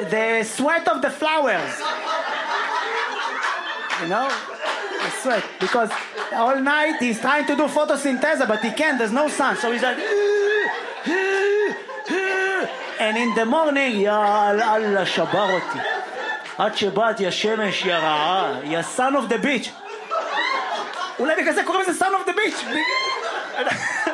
the sweat of the flowers. You know? The sweat. Because all night he's trying to do photosynthesis, but he can't, there's no sun. So he's like... And in the morning, יא אללה, שבר אותי. עד שבאתי, השמש, יא רעה, יא son of the beach. אולי בגלל זה קוראים לזה son of the beach.